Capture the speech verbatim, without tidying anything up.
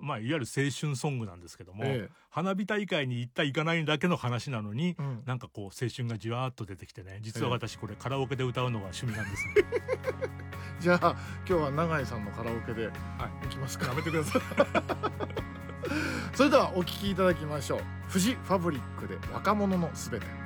まあいわゆる青春ソングなんですけども、 ええ、 花火大会に行った行かないだけの話なのに、 うん、 なんかこう青春がじわーっと出てきてね、実は私これカラオケで歌うのが趣味なんですね。 じゃあ今日は永井さんのカラオケで行きますか。 やめてください。 それではお聴きいただきましょう。フジファブリックで若者のすべて。